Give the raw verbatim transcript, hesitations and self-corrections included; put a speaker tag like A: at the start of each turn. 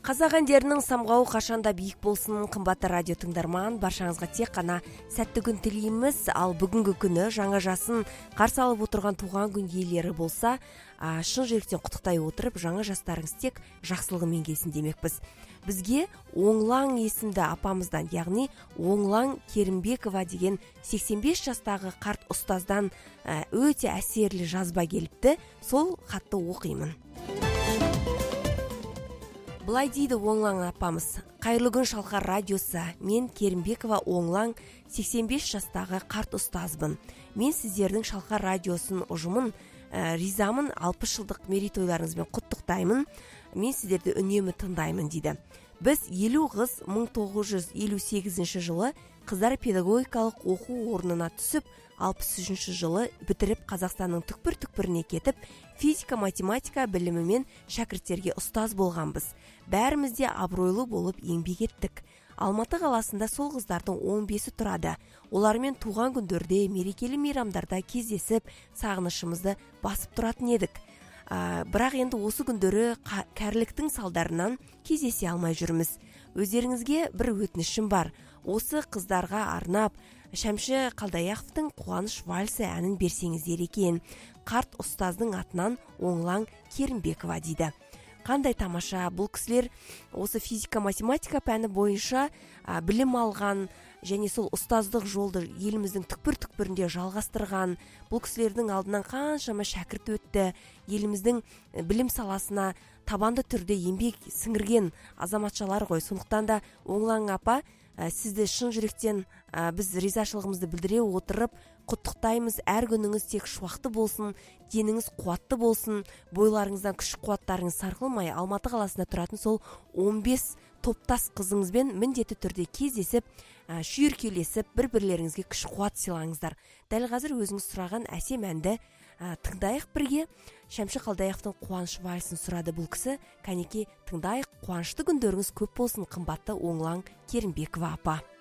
A: Қазақ әндерінің самғауы қашанда биік болсын. Қымбатты радио тыңдарман, баршаңызға тек қана сәтті күн тілейміз. Ал бүгінгі күні жаңа жасын қарсы алып отырған туған күн иелері болса, шын жүректен құттықтай отырып, жаңа жастарыңыз тек жақсылығымен келсін демекпіз. Бізге Оңлаң есімді апамыздан, яғни Оңлаң Керімбекова деген сексен бес жастағы қарт ұстаздан өте әсерлі жазба келіпті. Сол хатты оқимын. Былай дейді Оңлаң апамыз: қайырлы күн Шалқар радиосы. Мен Керімбекова Оңлаң, сексен бес жастағы қарт ұстазбын. Мен сіздердің Шалқар радиосын ұжымын ә, ризамын, алпыс жылдық мерейтойларыңызбен құттықтаймын. Мен сіздерді үнемі тыңдаймын дейді. Біз елу қыз мың тоғыз жүз елу сегізінші жылы қыздар педагогикалық оқу орнына түсіп, алпыс үшінші жылы бітіріп Қазақстанның түкпір-түкпіріне кетіп, физика-математика білімімен шәкірттерге ұстаз болғанбыз. Бәріміз де абыройлы болып еңбек еттік. Алматы қаласында сол қыздардың он бесі тұрады. Олармен туған күндерде, мерекелі мейрамдарда кездесіп, сағынышымызды басып тұратын едік. А, бірақ енді осы күндері кәріліктің салдарынан кездесе алмай жүрміз. Өздеріңізге бір өтінішім бар. Осы қыздарға арнап Шәмші Қалдаяқовтың Қуаныш вальсы әнін берсеңіздер екен. Қарт ұстаздың атынан Оңлаң Керімбекова дейді. Қандай тамаша, бұл кісілер осы физика-математика пәні бойынша а, білім алған және сол ұстаздық жолды еліміздің түкпір-түкпірінде жалғастырған. Бұл кісілердің алдынан қаншама шәкірт өтті. Еліміздің білім саласына табанды түрде еңбек сіңірген азаматшалар ғой. Сондықтан да Оңлаң апа, сізді шын жүректен біз ризашылығымызды білдіре отырып құттықтаймыз. Әр күніңіз тек шуақты болсын, деніңіз қуатты болсын, бойларыңыздан күш қуаттарыңыз сарқылмай, Алматы қаласында тұратын сол он бес топтас қызыңызбен міндетті түрде кездесіп, шүйіркелесіп, бір-бірлеріңізге күш қуат сыйлаңыздар. Дәл қазір өзіңіз сұраған әсем әнді тыңдайық бірге. Шәмші Қалдаяқовтың Қуаныш вальсын сұрады бұл кісі. Кәнеке тыңдайық. Қуанышты күндеріңіз көп болсын, қымбатты Оңлаң Керімбекова апа.